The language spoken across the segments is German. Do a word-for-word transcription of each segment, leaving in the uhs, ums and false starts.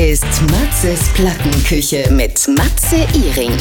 ist Matzes Plattenküche mit Matze Ihring.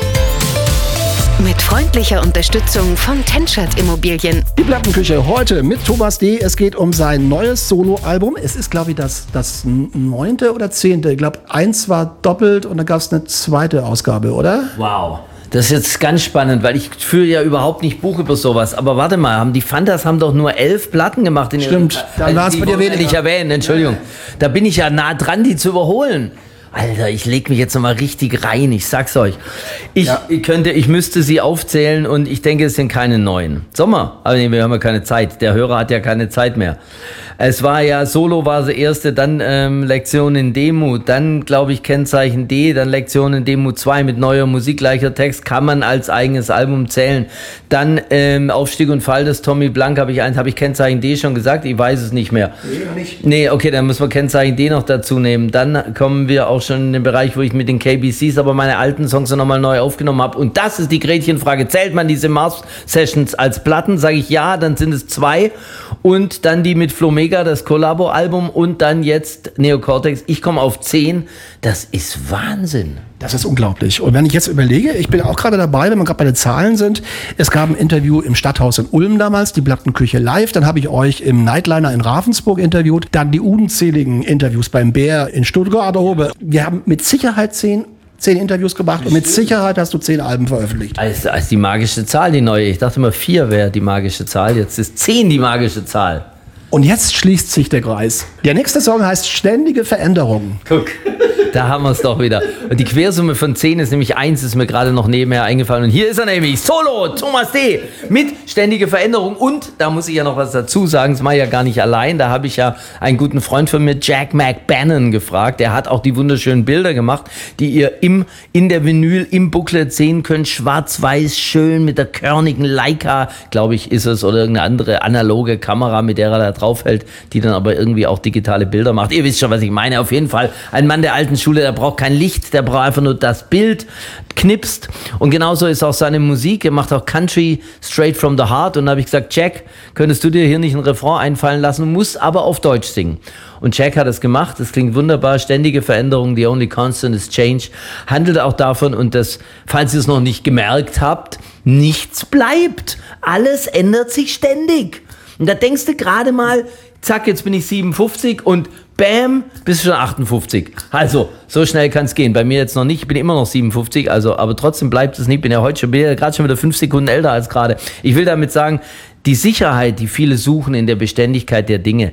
Mit freundlicher Unterstützung von Tenschert Immobilien. Die Plattenküche heute mit Thomas D. Es geht um sein neues Soloalbum. Es ist, glaube ich, das, das neunte oder zehnte. Ich glaube, eins war doppelt und dann gab es eine zweite Ausgabe, oder? Wow. Das ist jetzt ganz spannend, weil ich führe ja überhaupt nicht Buch über sowas. Aber warte mal, haben die Fantas haben doch nur elf Platten gemacht. In Stimmt, ihren, dann war es bei dir weniger. Nicht erwähnen, Entschuldigung. Da bin ich ja nah dran, die zu überholen. Alter, ich leg mich jetzt nochmal richtig rein, ich sag's euch. Ich, ja. ich könnte, ich müsste sie aufzählen und ich denke, es sind keine neuen. Sommer, aber nee, wir haben ja keine Zeit. Der Hörer hat ja keine Zeit mehr. Es war ja, Solo war das erste, dann ähm, Lektion in Demut, dann, glaube ich, Kennzeichen D, dann Lektion in Demut zwei mit neuer Musik, gleicher Text, kann man als eigenes Album zählen. Dann ähm, Aufstieg und Fall des Tommy Blank, habe ich eins, habe ich Kennzeichen D schon gesagt? Ich weiß es nicht mehr. Nee, nicht. Nee, okay, dann müssen wir Kennzeichen D noch dazu nehmen. Dann kommen wir auch schon in den Bereich, wo ich mit den K B Cs aber meine alten Songs nochmal neu aufgenommen habe. Und das ist die Gretchenfrage. Zählt man diese Mars-Sessions als Platten? Sage ich ja, dann sind es zwei. Und dann die mit Flo Mega, das Kollabo-Album. Und dann jetzt Neocortex. Ich komme auf zehn. Das ist Wahnsinn. Das ist unglaublich. Und wenn ich jetzt überlege, ich bin auch gerade dabei, wenn wir gerade bei den Zahlen sind, es gab ein Interview im Stadthaus in Ulm damals, die Plattenküche live, dann habe ich euch im Nightliner in Ravensburg interviewt, dann die unzähligen Interviews beim Bär in Stuttgart. Wir haben mit Sicherheit zehn Zehn Interviews gemacht und mit Sicherheit hast du zehn Alben veröffentlicht. Als, als die magische Zahl, die neue. Ich dachte immer, vier wäre die magische Zahl. Jetzt ist zehn die magische Zahl. Und jetzt schließt sich der Kreis. Der nächste Song heißt Ständige Veränderung. Guck, da haben wir es doch wieder. Und die Quersumme von zehn ist nämlich eins, ist mir gerade noch nebenher eingefallen. Und hier ist er nämlich, Solo, Thomas D. mit Ständige Veränderung. Und da muss ich ja noch was dazu sagen, das mache ich ja gar nicht allein. Da habe ich ja einen guten Freund von mir, Jack McBannon, gefragt. Der hat auch die wunderschönen Bilder gemacht, die ihr im, in der Vinyl, im Booklet sehen könnt. Schwarz-weiß, schön mit der körnigen Leica, glaube ich, ist es, oder irgendeine andere analoge Kamera, mit der er da draufhält, die dann aber irgendwie auch digitale Bilder macht. Ihr wisst schon, was ich meine. Auf jeden Fall ein Mann der alten Schule, der braucht kein Licht, der braucht einfach nur das Bild, knipst. Und genauso ist auch seine Musik. Er macht auch Country straight from the heart. Und da habe ich gesagt, Jack, könntest du dir hier nicht ein Refrain einfallen lassen, musst aber auf Deutsch singen. Und Jack hat es gemacht. Das klingt wunderbar. Ständige Veränderung, the only constant is change. Handelt auch davon, und das, falls ihr es noch nicht gemerkt habt, nichts bleibt. Alles ändert sich ständig. Und da denkst du gerade mal, zack, jetzt bin ich siebenundfünfzig und bam, bist du schon achtundfünfzig. Also, so schnell kann es gehen. Bei mir jetzt noch nicht, ich bin immer noch siebenundfünfzig, also, aber trotzdem bleibt es nicht. Ich bin ja heute schon, bin ja gerade schon wieder fünf Sekunden älter als gerade. Ich will damit sagen, die Sicherheit, die viele suchen in der Beständigkeit der Dinge,